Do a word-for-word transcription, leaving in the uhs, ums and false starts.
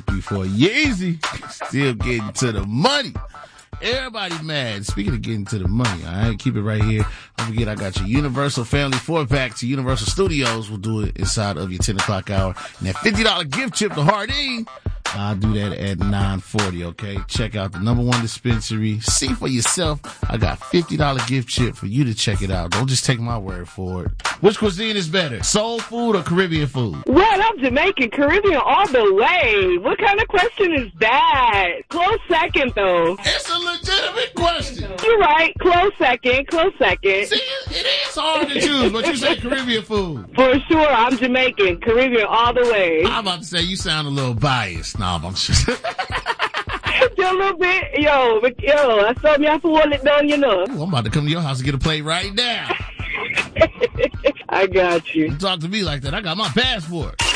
before Yeezy. Still getting to the money. Everybody mad. Speaking of getting to the money, all right, keep it right here. Don't forget, I got your Universal Family four-pack to Universal Studios. We'll do it inside of your ten o'clock hour. And that fifty dollars gift chip to Hardin, I'll do that at nine forty, okay? Check out the number one dispensary. See for yourself. I got fifty dollars gift chip for you to check it out. Don't just take my word for it. Which cuisine is better, soul food or Caribbean food? Well, I'm Jamaican, Caribbean all the way. What kind of question is that? Close second, though. It's a legitimate question. You're right. Close second, close second. See, it is hard to choose, but you say Caribbean food. For sure, I'm Jamaican, Caribbean all the way. I'm about to say you sound a little biased. No, I'm just... Just a little bit. Yo, but, yo, I saw me have to hold it down, you know. Ooh, I'm about to come to your house and get a plate right now. I got you. Don't talk to me like that. I got my passport.